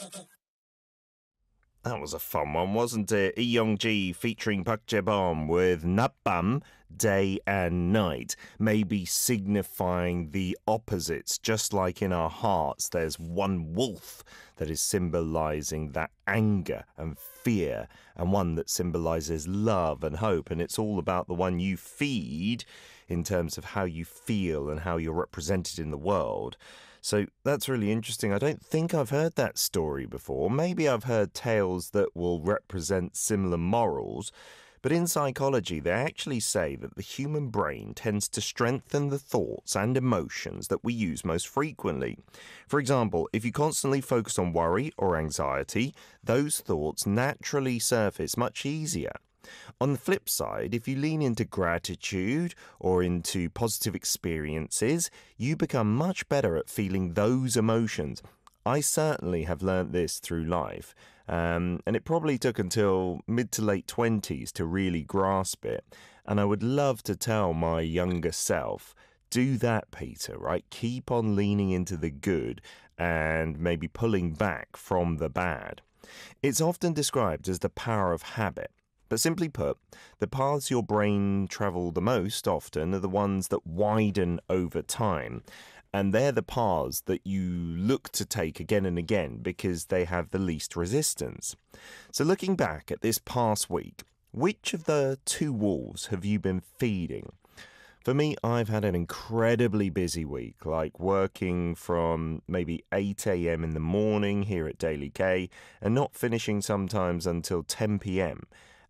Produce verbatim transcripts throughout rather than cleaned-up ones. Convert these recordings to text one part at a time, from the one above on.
That was a fun one, wasn't it? Lee Young-ji featuring Park Jae-bom with Natbam, day and night, maybe signifying the opposites. Just like in our hearts, there's one wolf that is symbolizing that anger and fear, and one that symbolizes love and hope. And it's all about the one you feed in terms of how you feel and how you're represented in the world. So that's really interesting. I don't think I've heard that story before. Maybe I've heard tales that will represent similar morals. But in psychology, they actually say that the human brain tends to strengthen the thoughts and emotions that we use most frequently. For example, if you constantly focus on worry or anxiety, those thoughts naturally surface much easier. On the flip side, if you lean into gratitude or into positive experiences, you become much better at feeling those emotions. I certainly have learnt this through life, um, and it probably took until mid to late twenties to really grasp it. And I would love to tell my younger self, do that, Peter, right? Keep on leaning into the good and maybe pulling back from the bad. It's often described as the power of habit. But simply put, the paths your brain travel the most often are the ones that widen over time. And they're the paths that you look to take again and again because they have the least resistance. So looking back at this past week, which of the two wolves have you been feeding? For me, I've had an incredibly busy week, like working from maybe eight a.m. in the morning here at Daily K and not finishing sometimes until ten p.m.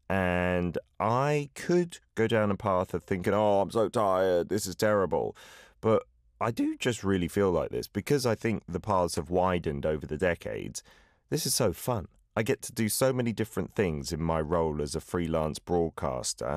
And I could go down a path of thinking, oh, I'm so tired, this is terrible. But I do just really feel like this because I think the paths have widened over the decades. This is so fun. I get to do so many different things in my role as a freelance broadcaster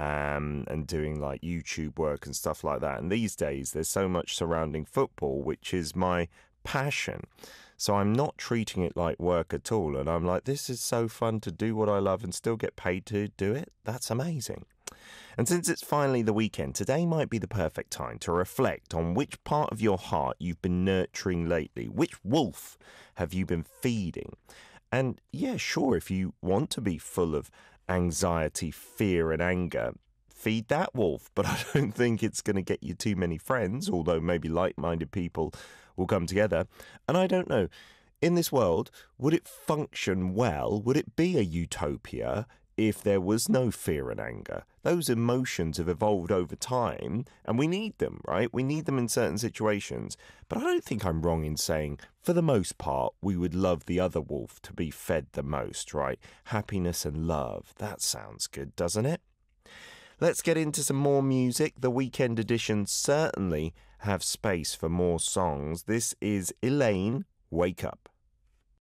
um, and doing like YouTube work and stuff like that. And these days, there's so much surrounding football, which is my passion. So I'm not treating it like work at all. And I'm like, this is so fun to do what I love and still get paid to do it. That's amazing. And since it's finally the weekend, today might be the perfect time to reflect on which part of your heart you've been nurturing lately. Which wolf have you been feeding? And yeah, sure, if you want to be full of anxiety, fear and anger, feed that wolf. But I don't think it's going to get you too many friends, although maybe like-minded people will come together. And I don't know, in this world, would it function well? Would it be a utopia if there was no fear and anger? Those emotions have evolved over time and we need them, right? We need them in certain situations. But I don't think I'm wrong in saying, for the most part, we would love the other wolf to be fed the most, right? Happiness and love. That sounds good, doesn't it? Let's get into some more music. The weekend edition certainly have space for more songs. This is Elaine, Wake Up.